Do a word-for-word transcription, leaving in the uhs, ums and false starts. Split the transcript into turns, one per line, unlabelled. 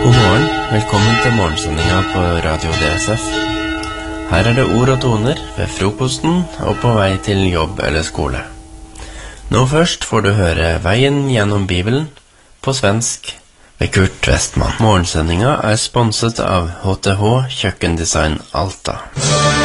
God morgen, velkommen til morgensendinga på Radio D S F. Her er det ord og toner ved frokosten og på vei til jobb eller skole. Nå først får du høre Veien gjennom Bibelen på svensk ved Kurt Westman. Morgensendinga er sponset av H T H Kjøkkendesign Alta.